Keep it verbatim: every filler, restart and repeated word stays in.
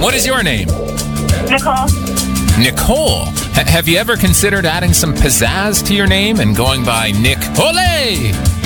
What is your name? Nicole. Nicole. H- have you ever considered adding some pizzazz to your name and going by Nick Ole?